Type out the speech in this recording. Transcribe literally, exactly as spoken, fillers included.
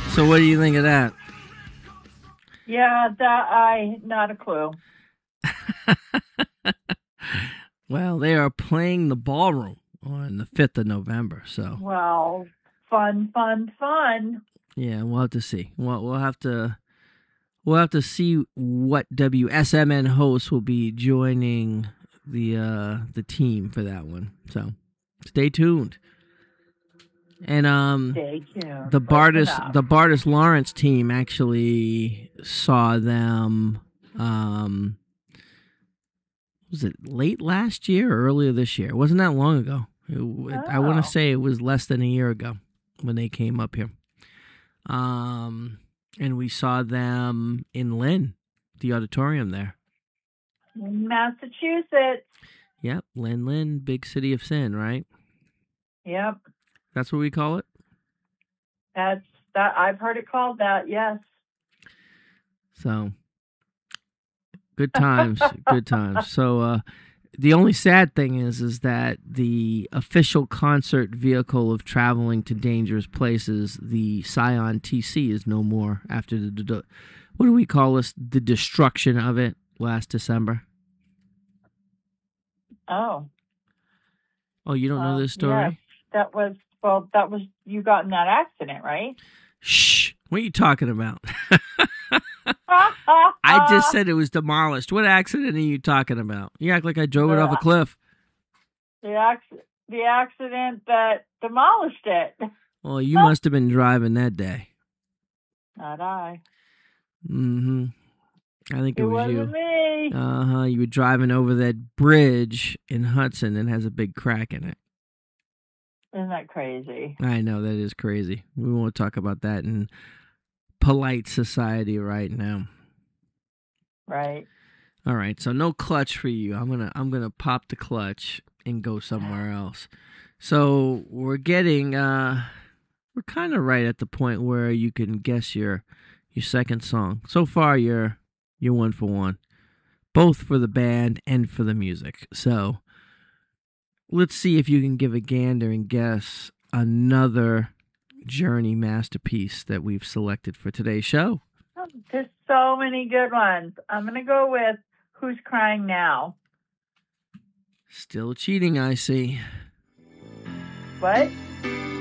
So what do you think of that? Yeah, that I not a clue. Well, they are playing the Ballroom on the fifth of November. So Well, fun, fun, fun. yeah, we'll have to see. We'll, we'll have to we'll have to see what W S M N hosts will be joining the uh, the team for that one. So stay tuned. And um, Stay tuned. the Close Bardis enough. the Bardis Lawrence team actually saw them. Um, was it late last year or earlier this year? It wasn't that long ago. It, it, I want Oh. to say it was less than a year ago when they came up here. Um, and we saw them in Lynn, the auditorium there. Massachusetts. Yep, Lynn, Lynn, big city of sin, right? Yep. That's what we call it. That's that. I've heard it called that. Yes. So, good times, good times. So, uh, the only sad thing is, is that the official concert vehicle of traveling to dangerous places, the Scion T C, is no more after the, the what do we call this? The destruction of it last December. Oh. Oh, you don't uh, know this story? Yes, that was well. That was you got in that accident, right? Shh! What are you talking about? I just said it was demolished. What accident are you talking about? You act like I drove it off a cliff. The ac- the accident that demolished it. Well, you must have been driving that day. Not I. Mm-hmm. I think it, It was wasn't you. me. Uh-huh. You were driving over that bridge in Hudson that has a big crack in it. Isn't that crazy? I know, that is crazy. We won't talk about that in polite society right now. Right. All right, so no clutch for you. I'm gonna I'm gonna pop the clutch and go somewhere else. So we're getting uh we're kind of right at the point where you can guess your your second song. So far, you're you're one for one, both for the band and for the music. So let's see if you can give a gander and guess another Journey masterpiece that we've selected for today's show. There's so many good ones. I'm going to go with Who's Crying Now? Still cheating, I see. What?